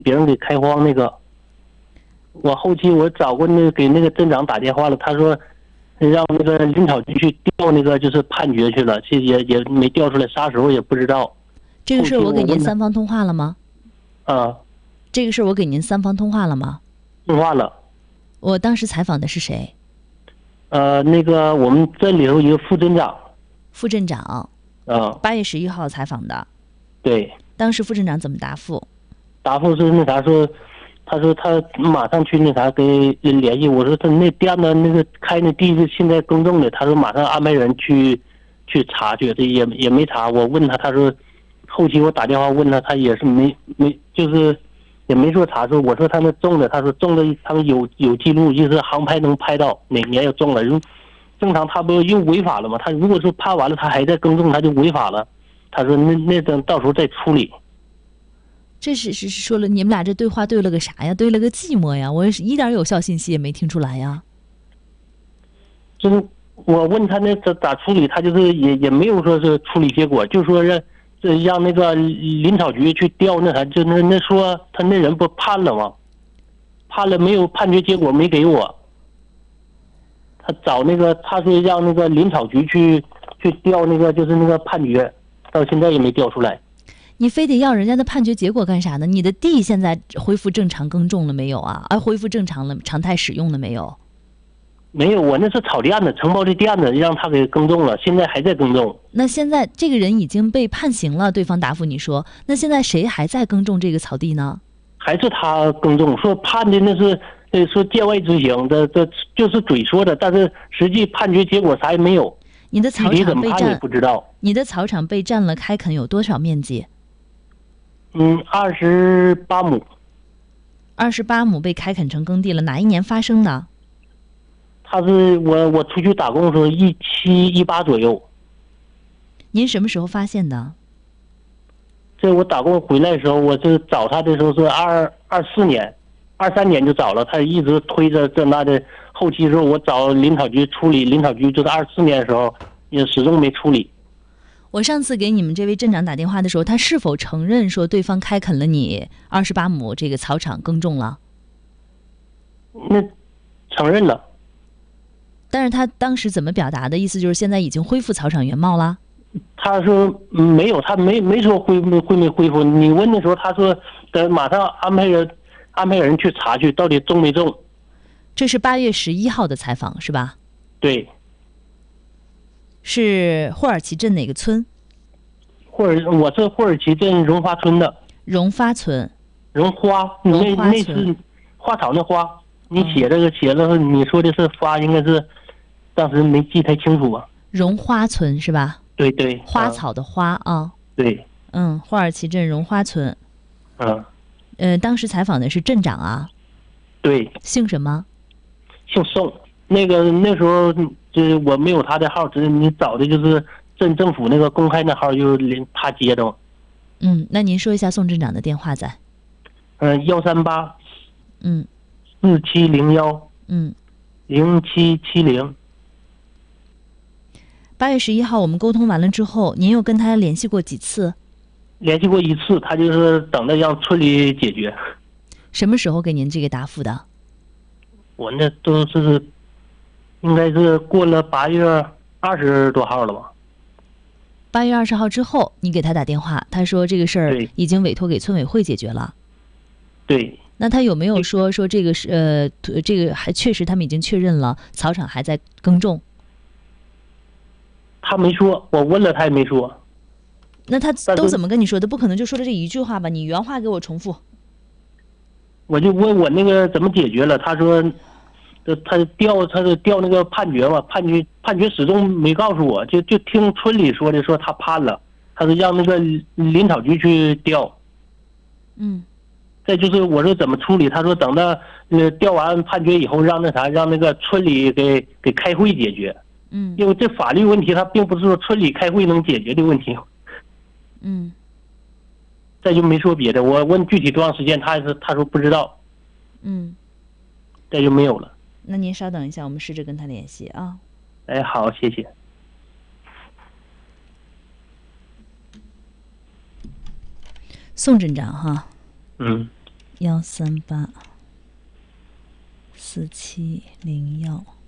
别人给开荒那个。我后期我找过给那个镇长打电话了，他说让那个林草局去调那个就是判决去了，其实也没调出来，啥时候也不知道。 这个事儿我给您后期我问他三方通话了吗？ 啊， 这个事儿我给您三方通话了吗？ 通话了。 我当时采访的是谁？ 那个我们镇里头一个副镇长。 副镇长。8月11号采访的。 对。 当时副镇长怎么答复？ 答复是那啥说，他说他马上去那啥跟人联系。我说他那店子那个开那地是现在耕种的，他说马上安排人去查去，这也没查。我问他，他说后期我打电话问他，他也是没就是也没说查出。我说他那种的，他说种的他们有记录，就是航拍能拍到哪年又种了。正常他不又违法了吗？他如果说拍完了他还在耕种，他就违法了。他说那等到时候再处理。 这是说了你们俩这对话对了个啥呀？对了个寂寞呀！我一点有效信息也没听出来呀。 就是我问他那咋处理，他就是也没有说是处理结果，就说让那个林草局去调那啥，就那说他那人不判了吗？判了没有判决结果没给我。他找那个他是让那个林草局去调那个就是那个判决，到现在也没调出来。 你非得要人家的判决结果干啥呢？你的地现在恢复正常耕种了没有啊？恢复正常了，常态使用了没有？ 没有，我那是草甸子，承包的甸子让他给耕种了，现在还在耕种。 那现在这个人已经被判刑了，对方答复你说，那现在谁还在耕种这个草地呢？ 还是他耕种，说判的那是说见外执行的，这就是嘴说的，但是实际判决结果啥也没有。 你的草场被占， 不知道。 你的草场被占了，开垦有多少面积 ？28亩。 28亩被开垦成耕地了，哪一年发生的？ 他是我出去打工的时候17、18左右。 您什么时候发现的？ 这我打工回来的时候，我就找他的时候是24年，23年就找了，他一直推着这那的。后期时候我找林草局处理，林草局就是24年的时候也始终没处理。 我上次给你们这位镇长打电话的时候，他是否承认说对方开垦了你28亩这个草场耕种了？ 那承认了。 但是他当时怎么表达的意思就是现在已经恢复草场原貌了？ 他说没有，他没说会没恢复。你问的时候，他说等马上安排人去查去，到底种没种。 这是8月11号的采访是吧？ 对。 是霍尔奇镇哪个村？ 我是霍尔奇镇荣发村的。 荣发村。 荣花，那是花草的花。你写这个写了，你说的是花，应该是当时没记太清楚啊。 荣花村是吧？ 对对。 花草的花啊。 对。 霍尔奇镇荣花村。当时采访的是镇长啊。对。姓什么？ 姓宋。那时候就是我没有他的号，只是你找的就是镇政府那个公开的号，就是他接的。 那您说一下宋镇长的电话在 ？138。4701。0770。 8月11号我们沟通完了之后，您又跟他联系过几次？ 联系过一次，他就是等着让村里解决。 什么时候给您这个答复的？ 我那都是应该是过了8月20多号了吧。 8月20号之后，你给他打电话，他说这个事儿已经委托给村委会解决了。 对。 那他有没有说这个是这个还确实他们已经确认了草场还在耕种？ 他没说，我问了他也没说。 那他都怎么跟你说的？不可能就说了这一句话吧？你原话给我重复。 我就问我那个怎么解决了，他说他调那个判决嘛，判决始终没告诉我，就听村里说的，说他判了，他说让那个林草局去调。再就是我说怎么处理，他说等到调完判决以后，让那个村里给开会解决。因为这法律问题，他并不是说村里开会能解决的问题。再就没说别的，我问具体多长时间，他说不知道。再就没有了。 那您稍等一下，我们试着跟他联系啊。 哎，好，谢谢。 宋镇长哈。 1384701。